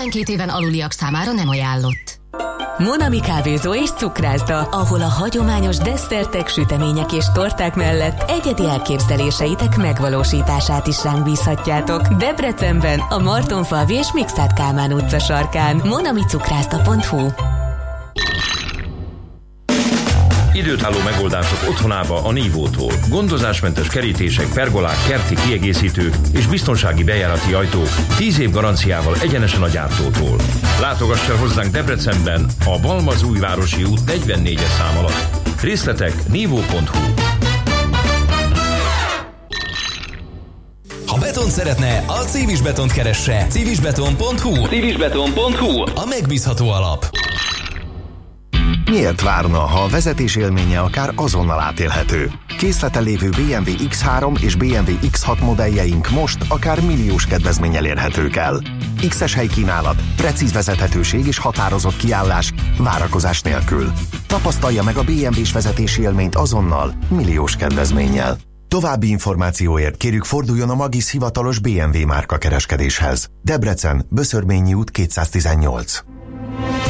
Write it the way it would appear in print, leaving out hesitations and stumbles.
12 éven aluliak számára nem ajánlott. Monami kávézó és cukrászda, ahol a hagyományos desszertek, sütemények és torták mellett egyedi elképzeléseitek megvalósítását is ránk bízhatjátok. Debrecenben, a Martonfalvi és Mikszáth Kálmán utca sarkán. monamicukrászda.hu. Időtálló megoldások otthonába a Nívótól. Gondozásmentes kerítések, pergolák, kerti kiegészítők és biztonsági bejárati ajtók 10 év garanciával egyenesen a gyártótól. Látogass el hozzánk Debrecenben, a Balmazújvárosi út 44-es szám alatt. Részletek nívó.hu. Ha betont szeretne, a Civis Betont keresse. civisbeton.hu. civisbeton.hu. A megbízható alap. Miért várna, ha a vezetés élménye akár azonnal átélhető? Készleten lévő BMW X3 és BMW X6 modelljeink most akár milliós kedvezménnyel érhetők el. X-es helykínálat, precíz vezethetőség és határozott kiállás, várakozás nélkül. Tapasztalja meg a BMW-s vezetési élményt azonnal, milliós kedvezménnyel. További információért kérjük forduljon a Magis hivatalos BMW márka kereskedéshez. Debrecen, Böszörményi út 218.